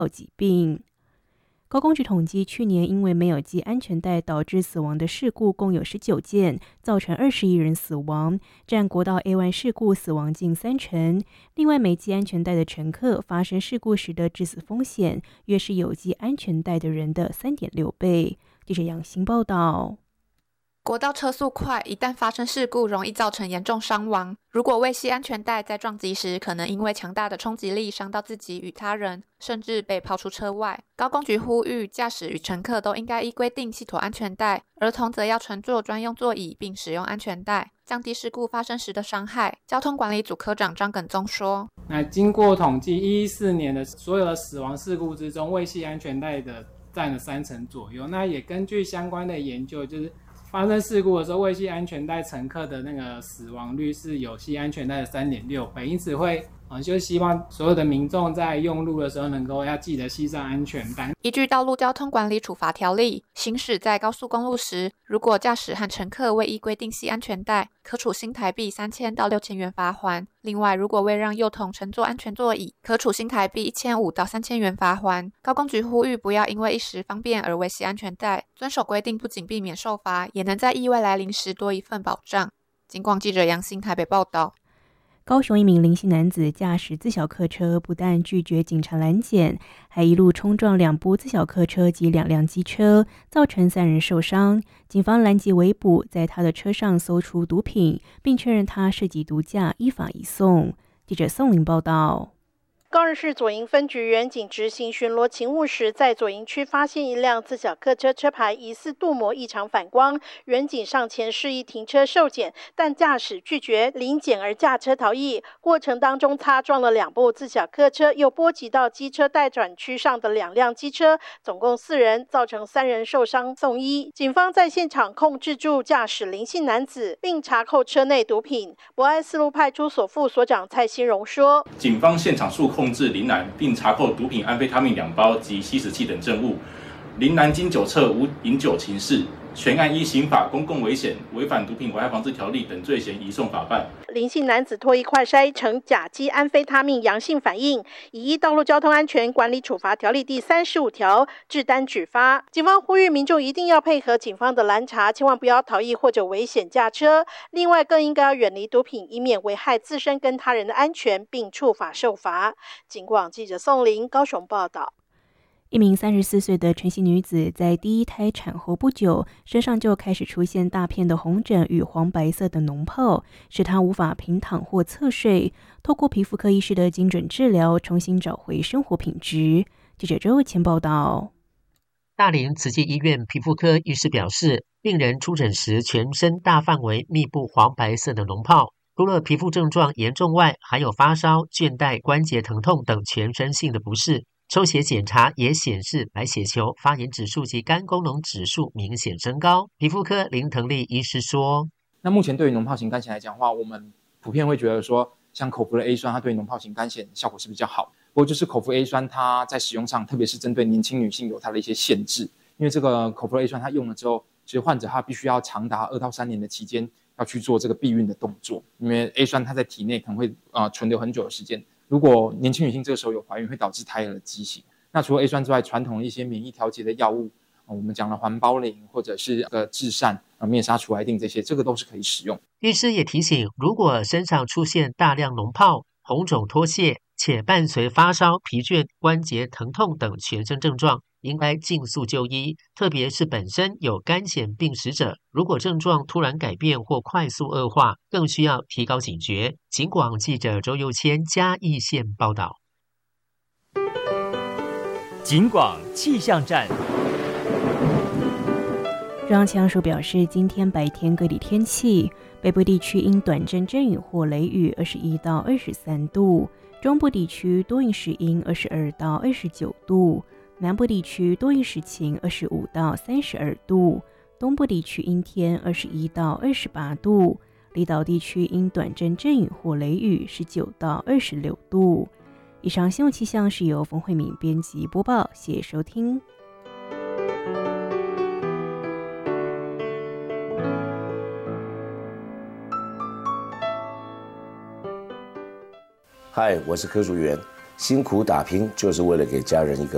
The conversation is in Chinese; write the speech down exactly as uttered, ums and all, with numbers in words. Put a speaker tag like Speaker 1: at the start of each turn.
Speaker 1: 疾病。高公局统计，去年因为没有系安全带导致死亡的事故共有十九件，造成二十一人死亡，占国道 A 一 事故死亡近三成。另外，没系安全带的乘客发生事故时的致死风险，约是有系安全带的人的 三点六倍。记者杨欣报道。
Speaker 2: 国道车速快，一旦发生事故，容易造成严重伤亡。如果未系安全带，在撞击时可能因为强大的冲击力伤到自己与他人，甚至被抛出车外。高公局呼吁，驾驶与乘客都应该依规定系妥安全带，儿童则要乘坐专用座椅并使用安全带，降低事故发生时的伤害。交通管理组科长张耿宗说：
Speaker 3: 那经过统计，一四年的所有的死亡事故之中，未系安全带的占了三成左右。那也根据相关的研究，就是发生事故的时候，未系安全带乘客的那个死亡率是有系安全带的 三点六倍，因此会呃，就希望所有的民众在用路的时候能够要记得系上安全带。
Speaker 2: 依据道路交通管理处罚条例，行驶在高速公路时，如果驾驶和乘客未依规定系安全带，可处新台币三千到六千元罚锾。另外，如果未让幼童乘坐安全座椅，可处新台币一千五到三千元罚锾。高公局呼吁不要因为一时方便而未系安全带，遵守规定不仅避免受罚，也能在意外来临时多一份保障。警广记者杨欣台北报道。
Speaker 1: 高雄一名林姓男子驾驶自小客车，不但拒绝警察拦检，还一路冲撞两部自小客车及两辆机车，造成三人受伤。警方拦截围捕，在他的车上搜出毒品，并确认他涉及毒驾，依法移送。记者宋玲报道。
Speaker 4: 高雄市左营分局员警执行巡逻勤务时，在左营区发现一辆自小客车车牌疑似镀膜异常反光，员警上前示意停车受检，但驾驶拒绝临检而驾车逃逸，过程当中擦撞了两部自小客车，又波及到机车待转区上的两辆机车，总共四人，造成三人受伤送医。警方在现场控制住驾驶林姓男子，并查扣车内毒品。博爱四路派出所副所长蔡新荣说：
Speaker 5: 警方现场数控制林男，并查扣毒品安非他命两包及吸食器等证物。林男经酒测无饮酒情事，全案依刑法公共危险、违反毒品危害防治条例等罪嫌移送法办。
Speaker 4: 林姓男子唾液快筛呈甲基安非他命阳性反应，已依道路交通安全管理处罚条例第三十五条治单举发。警方呼吁民众一定要配合警方的拦查，千万不要逃逸或者危险驾车。另外，更应该要远离毒品，以免危害自身跟他人的安全，并触法受罚。警广记者宋玲高雄报道。
Speaker 1: 一名三十四岁的陈姓女子在第一胎产后不久，身上就开始出现大片的红疹与黄白色的脓泡，使她无法平躺或侧睡。透过皮肤科医师的精准治疗，重新找回生活品质。记者周前报道。
Speaker 6: 大林慈济医院皮肤科医师表示，病人出诊时全身大范围密布黄白色的脓泡，除了皮肤症状严重外，还有发烧、倦怠、关节疼痛等全身性的不适。抽血检查也显示白血球、发炎指数及肝功能指数明显升高。皮肤科林腾利医师说：
Speaker 7: 那目前对于脓疱型肝炎来讲的话，我们普遍会觉得说，像口服的 A 酸，它对脓疱型肝炎效果是比较好。不过就是口服 A 酸，它在使用上，特别是针对年轻女性有它的一些限制。因为这个口服 A 酸，它用了之后，其实患者他必须要长达二到三年的期间要去做这个避孕的动作，因为 A 酸它在体内可能会呃存留很久的时间。如果年轻女性这个时候有怀孕，会导致胎儿的畸形。那除了 A 酸之外，传统的一些免疫调节的药物，呃、我们讲的环孢灵或者是呃至善、呃灭杀除癌定这些，这个都是可以使用。
Speaker 6: 医师也提醒，如果身上出现大量脓泡、红肿脱屑，且伴随发烧、疲倦、关节疼痛等全身症状，应该尽速就医，特别是本身有肝显病史者，如果症状突然改变或快速恶化，更需要提高警觉。警广记者周佑谦嘉义县报道。
Speaker 8: 警广气象站。
Speaker 1: 中央气象署表示，今天白天各地天气，北部地区因短阵阵雨或雷雨，二十一到二十三度；中部地区多云时阴，二十二到二十九度；南部地区多云时晴，二十五到三十二度；东部地区阴天，二十一到二十八度；离岛地区因短阵阵雨或雷雨，十九到二十六度。以上新闻气象是由冯慧敏编辑播报，谢谢收听。
Speaker 9: 嗨，我是柯淑媛，辛苦打拼就是为了给家人一个